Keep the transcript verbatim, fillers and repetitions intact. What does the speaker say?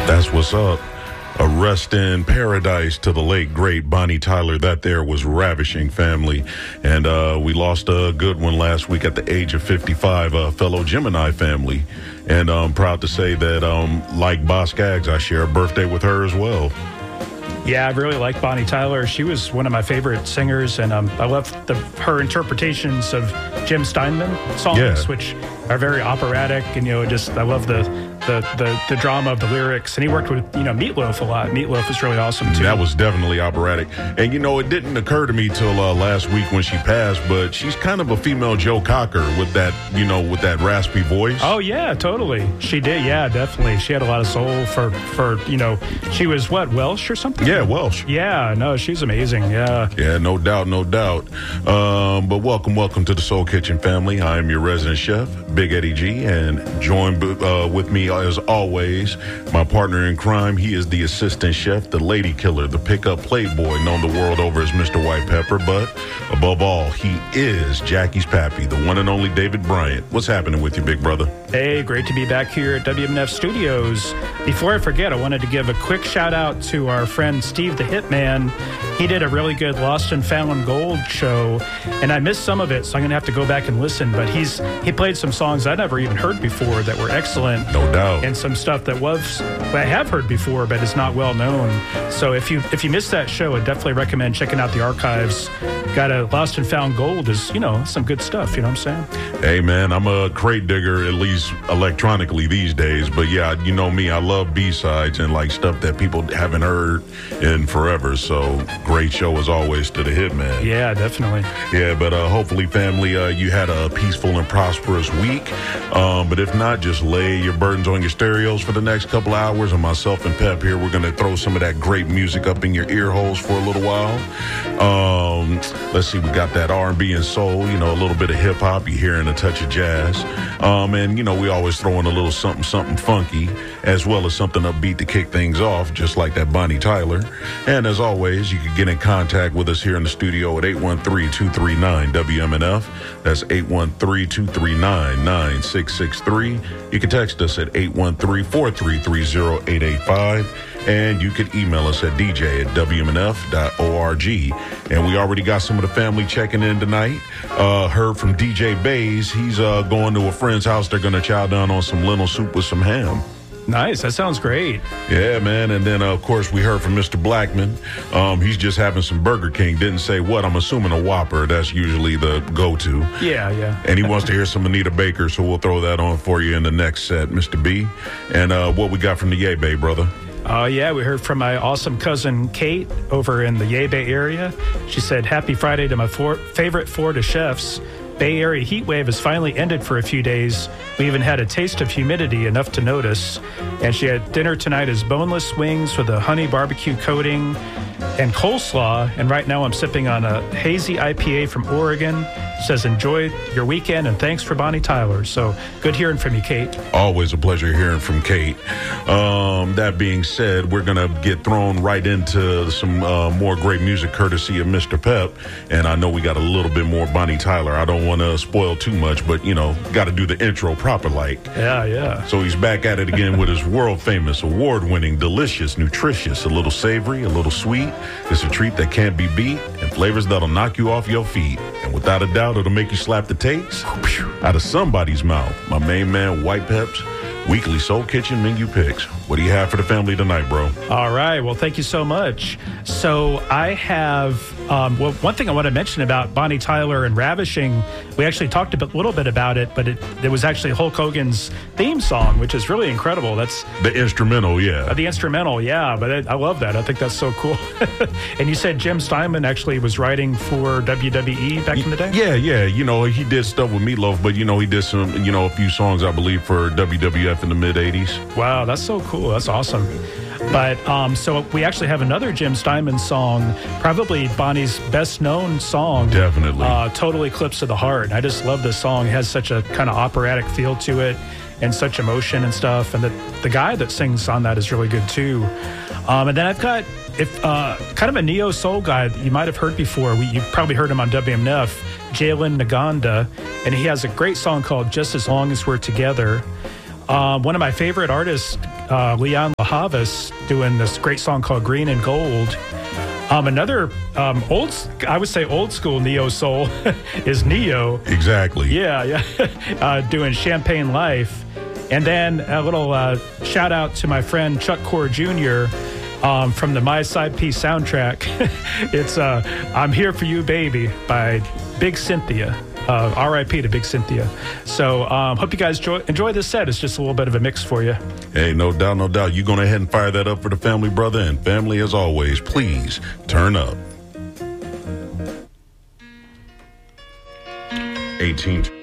That's what's up. A rest in paradise to the late, great Bonnie Tyler. That there was ravishing, family. And uh, we lost a good one last week at the age of fifty-five, a fellow Gemini family. And I'm proud to say that, um, like Boss Skaggs, I share a birthday with her as well. Yeah, I really like Bonnie Tyler. She was one of my favorite singers, and um, I love the, her interpretations of Jim Steinman songs, Yeah. which are very operatic, and you know, just I love the, the the the drama of the lyrics. And he worked with you know Meatloaf a lot. Meatloaf was really awesome too. That was definitely operatic. And you know, it didn't occur to me till uh, last week when she passed, but she's kind of a female Joe Cocker with that, you know, with that raspy voice. Oh yeah, totally. She did. Yeah, definitely. She had a lot of soul for for you know. She was what, Welsh or something? Yeah, Welsh. Yeah, no, she's amazing. Yeah. Yeah, no doubt, no doubt. Um, but welcome, welcome to the Soul Kitchen family. I am your resident chef, Big Eddie G, and joined uh, with me as always, my partner in crime. He is the assistant chef, the lady killer, the pickup playboy, known the world over as Mister White Pepper. But above all, he is Jackie's pappy, the one and only David Bryant. What's happening with you, big brother? Hey, great to be back here at W M N F Studios. Before I forget, I wanted to give a quick shout out to our friend Steve the Hitman. He did a really good Lost and Found Gold show, and I missed some of it, so I'm going to have to go back and listen. But he's he played some songs I never even heard before that were excellent. No doubt. And some stuff that was I have heard before, but is not well known. So if you if you missed that show, I definitely recommend checking out the archives. Got a Lost and Found Gold is, you know, some good stuff, you know what I'm saying? Hey, man, I'm a crate digger, at least electronically these days. But yeah, you know me, I love B-sides and like stuff that people haven't heard in forever. So great show as always to the Hitman. Yeah, definitely. Yeah, but uh, hopefully, family, uh, you had a peaceful and prosperous week. Um, but if not, just lay your burdens on your stereos for the next couple hours. And myself and Pep here, we're going to throw some of that great music up in your ear holes for a little while. Um, let's see, we got that R and B and soul, you know, a little bit of hip hop. You're hearing a touch of jazz. Um, and, you know, we always throw in a little something, something funky, as well as something upbeat to kick things off, just like that Bonnie Tyler. And as always, you can get in contact with us here in the studio at eight one three, two three nine, W M N F. That's eight one three, two three nine, nine six six three. You can text us at eight one three, four three three, zero eight eight five. And you can email us at d j at w m n f dot org. And we already got some of the family checking in tonight. Uh, heard from D J Bays. He's uh, going to a friend's house. They're going to chow down on some lentil soup with some ham. Nice. That sounds great. Yeah, man. And then, uh, of course, we heard from Mister Blackman. Um, he's just having some Burger King. Didn't say what. I'm assuming a Whopper. That's usually the go-to. Yeah, yeah. And he wants to hear some Anita Baker, so we'll throw that on for you in the next set, Mister B. And uh, what we got from the Yay Bay, brother? Uh, yeah, we heard from my awesome cousin Kate over in the Yay Bay area. She said, happy Friday to my four, favorite Florida chefs. Bay Area heat wave has finally ended for a few days. We even had a taste of humidity, enough to notice. And she had dinner tonight as boneless wings with a honey barbecue coating and coleslaw. And right now I'm sipping on a hazy I P A from Oregon. Says, enjoy your weekend and thanks for Bonnie Tyler. So good hearing from you, Kate. Always a pleasure hearing from Kate. Um, that being said, we're going to get thrown right into some uh, more great music courtesy of Mister Pep. And I know we got a little bit more Bonnie Tyler. I don't want to spoil too much, but, you know, got to do the intro proper like. Yeah, yeah. So he's back at it again with his world famous, award winning, delicious, nutritious, a little savory, a little sweet. It's a treat that can't be beat and flavors that'll knock you off your feet. And without a doubt, it'll make you slap the taste out of somebody's mouth. My main man, White Peps, weekly Soul Kitchen menu picks. What do you have for the family tonight, bro? All right. Well, thank you so much. So I have, um, well, one thing I want to mention about Bonnie Tyler and Ravishing, we actually talked a bit, little bit about it, but it, it was actually Hulk Hogan's theme song, which is really incredible. That's the instrumental, yeah. Uh, the instrumental, yeah. But it, I love that. I think that's so cool. And you said Jim Steinman actually was writing for W W E back in the day? Yeah, yeah. You know, he did stuff with Meatloaf, but, you know, he did some, you know, a few songs, I believe, for W W F in the mid eighties. Wow, that's so cool. That's awesome. But um, so we actually have another Jim Steinman song, probably Bonnie's best known song. Definitely. Uh, Total Eclipse of the Heart. I just love this song. It has such a kind of operatic feel to it and such emotion and stuff. And the, the guy that sings on that is really good too. Um, and then I've got if uh, kind of a neo soul guy that you might have heard before. We, you've probably heard him on W M N F, Jalen Naganda. And he has a great song called Just As Long As We're Together. Um, one of my favorite artists, uh, Leon LaHavas, doing this great song called Green and Gold. Um, another um, old, I would say old school neo soul is Neo. Exactly. Yeah, yeah. uh, doing Champagne Life. And then a little uh, shout out to my friend Chuck Core Junior Um, from the My Side Piece soundtrack. It's uh, I'm Here For You, Baby by Big Cynthia. Uh, R I P to Big Cynthia. So um, hope you guys enjoy, enjoy this set. It's just a little bit of a mix for you. Hey, no doubt, no doubt. You go ahead and fire that up for the family, brother. And family, as always, please turn up. eighteen